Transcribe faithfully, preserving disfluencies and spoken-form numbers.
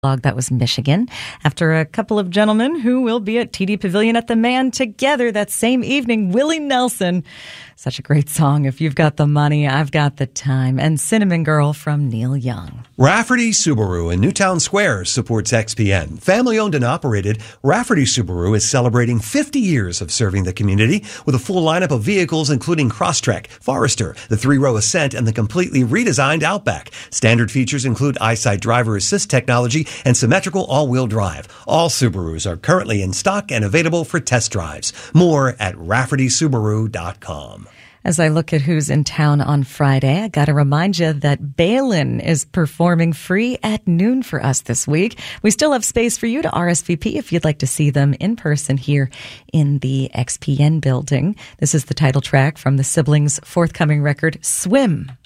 That was Michigan. After a couple of gentlemen who will be at T D Pavilion at the Man together that same evening, Willie Nelson. Such a great song. If you've got the money, I've got the time. And Cinnamon Girl from Neil Young. Rafferty Subaru in Newtown Square supports X P N. Family owned and operated, Rafferty Subaru is celebrating fifty years of serving the community with a full lineup of vehicles including Crosstrek, Forester, the three-row Ascent, and the completely redesigned Outback. Standard features include EyeSight driver assist technology and symmetrical all-wheel drive. All Subarus are currently in stock and available for test drives. More at rafferty subaru dot com. As I look at who's in town on Friday, I got to remind you that Balin is performing free at noon for us this week. We still have space for you to R S V P if you'd like to see them in person here in the X P N building. This is the title track from the siblings' forthcoming record, Swim.